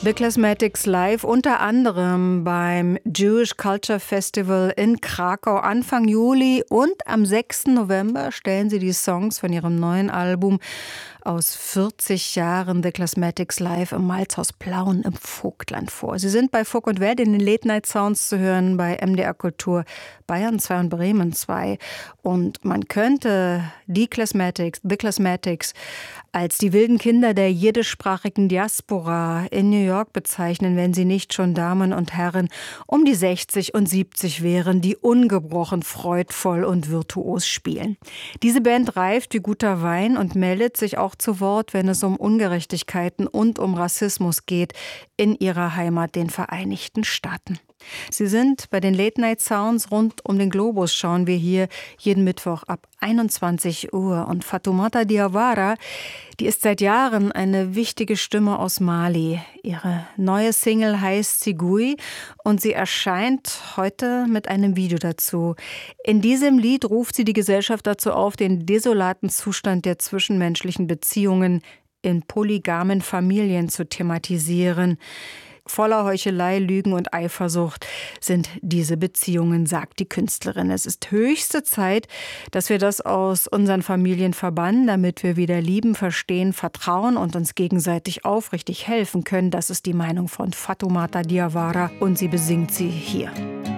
The Classmatics live unter anderem beim Jewish Culture Festival in Krakau Anfang Juli und am 6. November stellen sie die Songs von ihrem neuen Album aus 40 Jahren The Classmatics live im Malzhaus Plauen im Vogtland vor. Sie sind bei Fug und Welt in den Late Night Sounds zu hören, bei MDR Kultur Bayern 2 und Bremen 2. Und man könnte The Classmatics als die wilden Kinder der jiddischsprachigen Diaspora in New York bezeichnen, wenn sie nicht schon Damen und Herren um die 60 und 70 wären, die ungebrochen freudvoll und virtuos spielen. Diese Band reift wie guter Wein und meldet sich auch zu Wort, wenn es um Ungerechtigkeiten und um Rassismus geht in ihrer Heimat, den Vereinigten Staaten. Sie sind bei den Late Night Sounds rund um den Globus, schauen wir hier jeden Mittwoch ab 21 Uhr. Und Fatoumata Diawara, die ist seit Jahren eine wichtige Stimme aus Mali. Ihre neue Single heißt Sigui und sie erscheint heute mit einem Video dazu. In diesem Lied ruft sie die Gesellschaft dazu auf, den desolaten Zustand der zwischenmenschlichen Beziehungen in polygamen Familien zu thematisieren. Voller Heuchelei, Lügen und Eifersucht sind diese Beziehungen, sagt die Künstlerin. Es ist höchste Zeit, dass wir das aus unseren Familien verbannen, damit wir wieder lieben, verstehen, vertrauen und uns gegenseitig aufrichtig helfen können. Das ist die Meinung von Fatoumata Diawara und sie besingt sie hier.